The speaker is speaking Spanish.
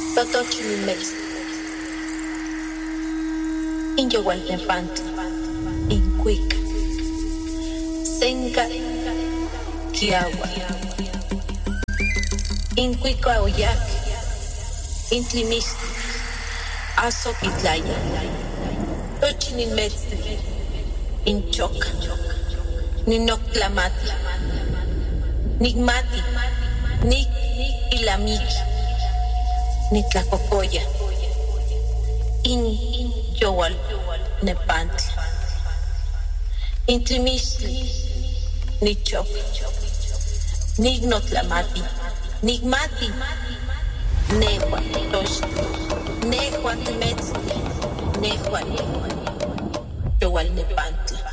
Totochilimex, Inyohualtepantli, Incuic, Senca, Kiawa, Incuica Oyac, Intlimistli, Azoquitlaya, Tochilimex, Inchoc, Ninoctlamati, Nigmati, Nik Ilamiki, Nitlacocoya, In Yowal Nepantli, Intlimistli, Nichok, Nignotlamati, Nigmati, Nehua Tosh, Nehua Temetzli, Nehua Yowal Nepantli.